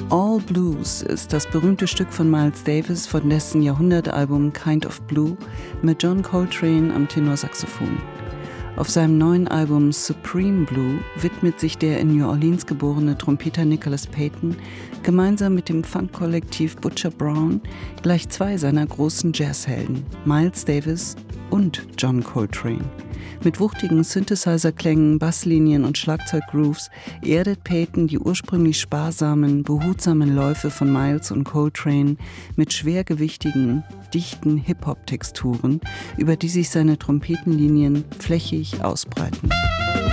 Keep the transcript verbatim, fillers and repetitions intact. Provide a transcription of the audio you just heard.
All Blues ist das berühmte Stück von Miles Davis von dessen Jahrhundertalbum Kind of Blue mit John Coltrane am Tenorsaxophon. Auf seinem neuen Album Supreme Blue widmet sich der in New Orleans geborene Trompeter Nicholas Payton gemeinsam mit dem Funkkollektiv Butcher Brown gleich zwei seiner großen Jazzhelden, Miles Davis und John Coltrane. Mit wuchtigen Synthesizer-Klängen, Basslinien und Schlagzeuggrooves erdet Payton die ursprünglich sparsamen, behutsamen Läufe von Miles und Coltrane mit schwergewichtigen, dichten Hip-Hop-Texturen, über die sich seine Trompetenlinien flächig ausbreiten.